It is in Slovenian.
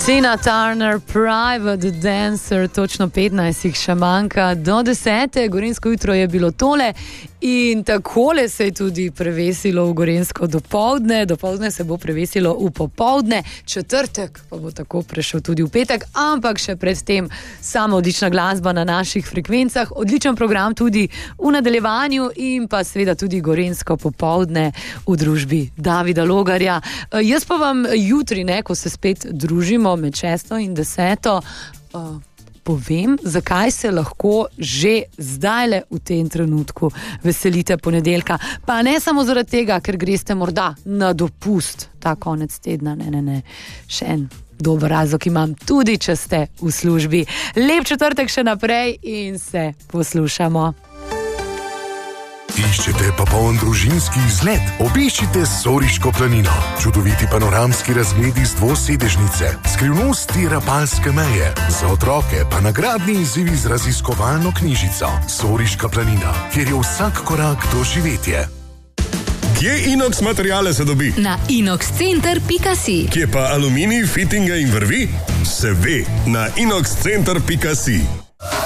Tina Turner, Private Dancer, točno 15 jih še manjka do 10. Gorenjsko jutro je bilo tole in takole se je tudi prevesilo v gorenjsko dopoldne. Dopoldne se bo prevesilo v popoldne, četrtek pa bo tako prešel tudi v petek, ampak še predtem samo odlična glasba na naših frekvencah, odličen program tudi v nadaljevanju in pa seveda tudi gorenjsko popoldne v družbi Davida Logarja. Jaz pa vam jutri, ko se spet družimo med 6. in 10. Povem, zakaj se lahko že zdajle v tem trenutku veselite ponedeljka. Pa ne samo zaradi tega, ker greste morda na dopust ta konec tedna. Ne. Še en dober razlog imam, tudi če ste v službi. Lep četrtek še naprej in se poslušamo. Iščete popoln družinski izlet? Obiščite Soriško planino. Čudoviti panoramski razgledi z dvosedežnice, skrivnosti Rapalske meje, za otroke pa nagradni izzivi z raziskovalno knjižico. Soriška planina, kjer je vsak korak doživetje. Kje inox materiale se dobi? Na inoxcenter.si. Kje pa aluminij, fitinga in vrvi? Se ve, na inoxcenter.si.